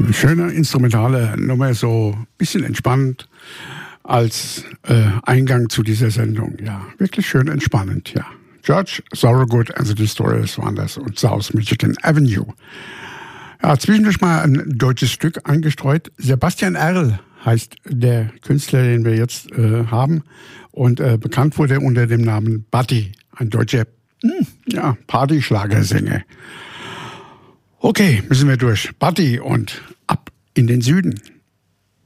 Eine schöne instrumentale Nummer, so ein bisschen entspannt als Eingang zu dieser Sendung. Ja, wirklich schön entspannend, ja. George Thorogood and the Destroyers waren das und South Michigan Avenue. Ja, zwischendurch mal ein deutsches Stück eingestreut. Sebastian Erl heißt der Künstler, den wir jetzt haben. Und bekannt wurde er unter dem Namen Buddy, ein deutscher Partyschlagersänger. Okay, müssen wir durch. Buddy und ab in den Süden.